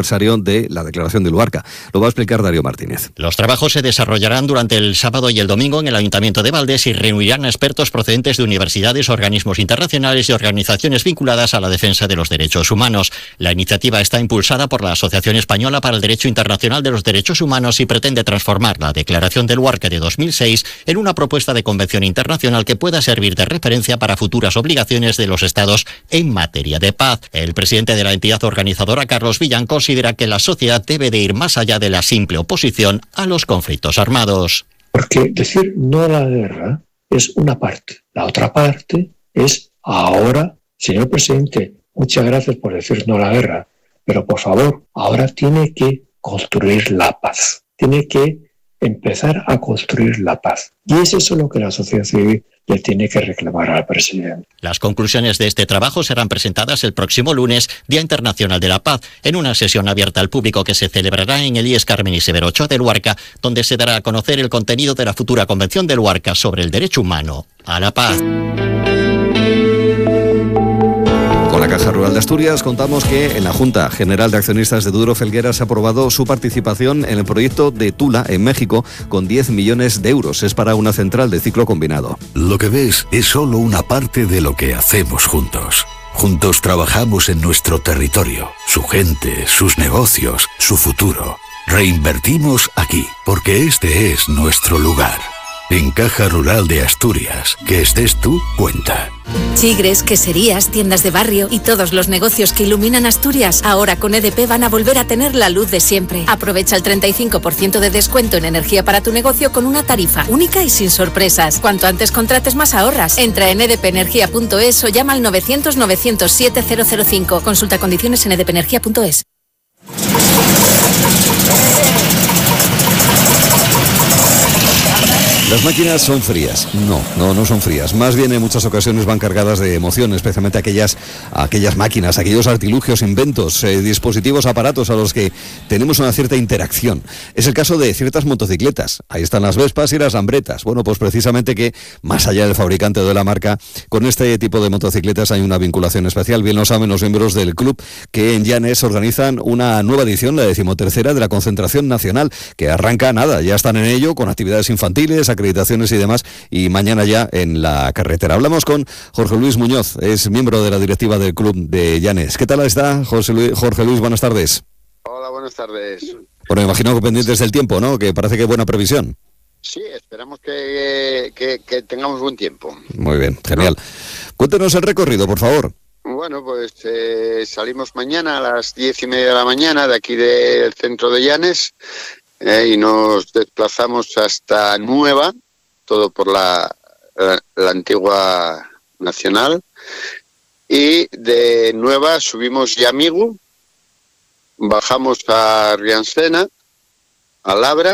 aniversario de la declaración de Luarca. Lo va a explicar Darío Martínez. Los trabajos se desarrollarán durante el sábado y el domingo en el Ayuntamiento de Valdés y reunirán a expertos procedentes de universidades, organismos internacionales y organizaciones vinculadas a la defensa de los derechos humanos. La iniciativa está impulsada por la Asociación Española para el Derecho Internacional de los Derechos Humanos y pretende transformar la Declaración de Luarca de 2006 en una propuesta de convención internacional que pueda servir de referencia para futuras obligaciones de los Estados en materia de paz. El presidente de la entidad organizadora, Carlos Villán, considera que la sociedad debe de ir más allá de la simple oposición a los conflictos armados. Porque decir no a la guerra es una parte. La otra parte es ahora, señor presidente, muchas gracias por decir no a la guerra, pero por favor, ahora tiene que construir la paz. Tiene que empezar a construir la paz. Y es eso lo que la sociedad civil le tiene que reclamar al presidente. Las conclusiones de este trabajo serán presentadas el próximo lunes, Día Internacional de la Paz, en una sesión abierta al público que se celebrará en el IES Carmen y Severo Ochoa de Luarca, donde se dará a conocer el contenido de la futura Convención de Luarca sobre el derecho humano a la paz. Con la Caja Rural de Asturias contamos que en la Junta General de Accionistas de Duro Felguera se ha aprobado su participación en el proyecto de Tula, en México, con 10 millones de euros. Es para una central de ciclo combinado. Lo que ves es solo una parte de lo que hacemos juntos. Juntos trabajamos en nuestro territorio, su gente, sus negocios, su futuro. Reinvertimos aquí, porque este es nuestro lugar. En Caja Rural de Asturias, que estés tú, cuenta. Chigres, queserías, tiendas de barrio y todos los negocios que iluminan Asturias, ahora con EDP van a volver a tener la luz de siempre. Aprovecha el 35% de descuento en energía para tu negocio con una tarifa única y sin sorpresas. Cuanto antes contrates, más ahorras. Entra en edpenergia.es o llama al 900 907 005. Consulta condiciones en edpenergia.es. Las máquinas son frías. No son frías. Más bien en muchas ocasiones van cargadas de emoción, especialmente aquellas máquinas, aquellos artilugios, inventos, dispositivos, aparatos a los que tenemos una cierta interacción. Es el caso de ciertas motocicletas. Ahí están las Vespas y las Lambretas. Bueno, pues precisamente que, más allá del fabricante o de la marca, con este tipo de motocicletas hay una vinculación especial. Bien lo saben los miembros del club que en Llanes organizan una nueva edición, la 13ª de la Concentración Nacional, que arranca ya están en ello, con actividades infantiles, acreditaciones y demás, y mañana ya en la carretera. Hablamos con Jorge Luis Muñoz, es miembro de la directiva del club de Llanes. ¿Qué tal está, Jorge Luis? Buenas tardes. Hola, buenas tardes. Bueno, imagino que pendientes del tiempo, ¿no? Que parece que hay buena previsión. Sí, esperamos que tengamos buen tiempo. Muy bien, genial. Cuéntenos el recorrido, por favor. Bueno, pues salimos mañana a las 10:30 de la mañana de aquí del centro de Llanes y nos desplazamos hasta Nueva, todo por la antigua Nacional, y de Nueva subimos Yamigu, bajamos a Riansena, a Labra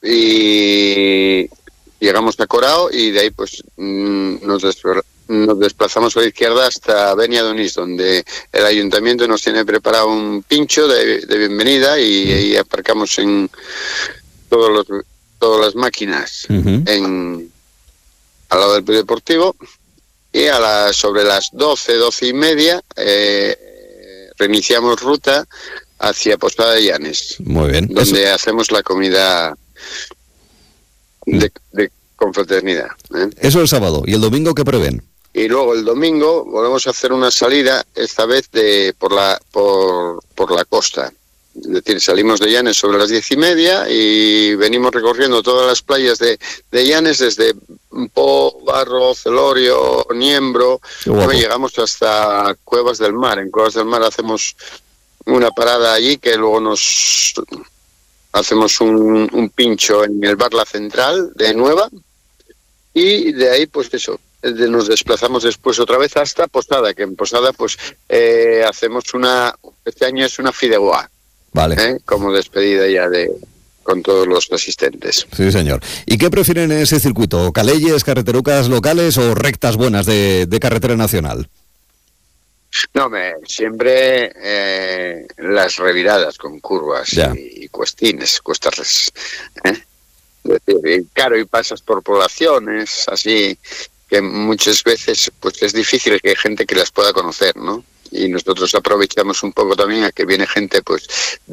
y llegamos a Corao, y de ahí pues nos desplazamos a la izquierda hasta Beniadonís, donde el ayuntamiento nos tiene preparado un pincho de bienvenida, y ahí aparcamos en todas las máquinas al lado del polideportivo, y sobre las 12:30 reiniciamos ruta hacia Posada de Llanes. Muy bien. Donde hacemos la comida de confraternidad. Eso el sábado. ¿Y el domingo qué prevén? Y luego el domingo volvemos a hacer una salida, esta vez por la costa. Es decir, salimos de Llanes sobre las 10:30 y venimos recorriendo todas las playas de Llanes, desde Po, Barro, Celorio, Niembro. Llegamos hasta Cuevas del Mar. En Cuevas del Mar hacemos una parada allí, que luego nos hacemos un pincho en el bar La Central de Nueva, y de ahí pues eso, nos desplazamos después otra vez hasta Posada, que en Posada pues hacemos este año es una fideuá, vale, como despedida ya con todos los asistentes. Sí, señor. ¿Y qué prefieren en ese circuito? ¿Caleyes, carreterucas locales o rectas buenas de carretera nacional? No, siempre las reviradas con curvas y cuestines, cuestas, Es decir, claro, y pasas por poblaciones así que muchas veces pues es difícil que hay gente que las pueda conocer, ¿no? Y nosotros aprovechamos un poco también a que viene gente pues